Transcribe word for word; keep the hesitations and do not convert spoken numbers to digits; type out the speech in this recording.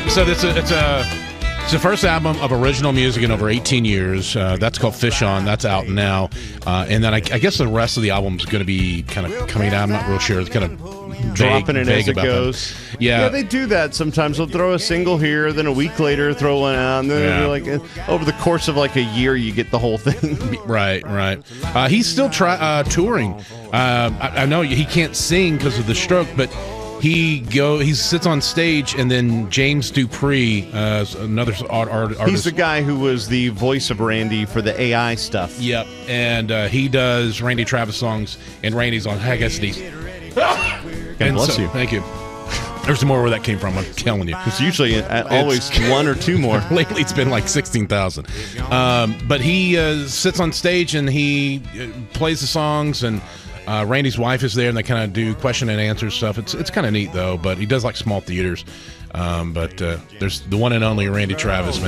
So this it's a it's the first album of original music in over eighteen years. Uh, that's called Fish On. That's out now. Uh, and then I, I guess the rest of the album is going to be kind of coming out. I'm not real sure. It's kind of vague, dropping it vague as it about goes. Them. Yeah. yeah, they do that sometimes. They'll throw a single here, then a week later throw one out, and then Yeah. like uh, over the course of like a year, you get the whole thing. Right, right. Uh, he's still try, uh, touring. Uh, I, I know he can't sing because of the stroke, but he go he sits on stage, and then James Dupree, uh, another art, art, artist. He's the guy who was the voice of Randy for the A I stuff. Yep, and uh, he does Randy Travis songs, and Randy's on I guess these. God And bless so- you. Thank you. There's more where that came from. I'm telling you. It's usually uh, always one or two more. Lately, it's been like sixteen thousand. Um, but he uh, sits on stage and he uh, plays the songs, and uh, Randy's wife is there, and they kind of do question and answer stuff. It's it's kind of neat though. But he does like small theaters. Um, but uh, there's the one and only Randy Travis, man.